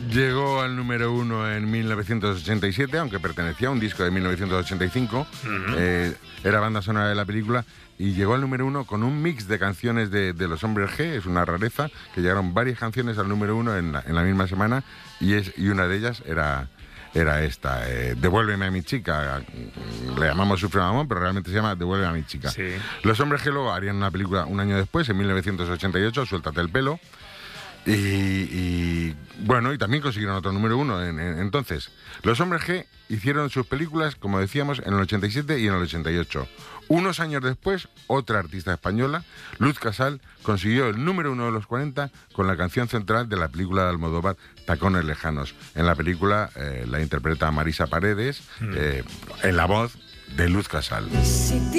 Llegó al número 1 en 1987, aunque pertenecía a un disco de 1985. Era banda sonora de la película. Y llegó al número 1 con un mix de canciones de Los Hombres G. Es una rareza, que llegaron varias canciones al número 1 en la misma semana. Y una de ellas era esta, Devuélveme a mi chica. Le llamamos Sufre Mamón, pero realmente se llama Devuélveme a mi chica. Sí. Los Hombres G luego harían una película un año después, en 1988, Suéltate el pelo. Y bueno, y también consiguieron otro número 1. Entonces, Los Hombres G hicieron sus películas, como decíamos, en el 87 y en el 88. Unos años después, otra artista española, Luz Casal, consiguió el número 1 de los 40 con la canción central de la película de Almodóvar, Tacones lejanos. En la película la interpreta Marisa Paredes, en la voz de Luz Casal.